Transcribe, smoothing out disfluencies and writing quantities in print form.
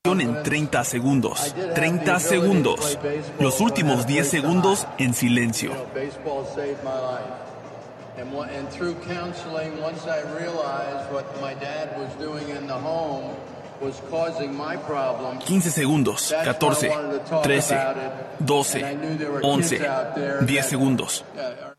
en 30 segundos. 30 segundos. Los últimos 10 segundos en silencio. 15 segundos. 14, 13, 12, 11, 10 segundos.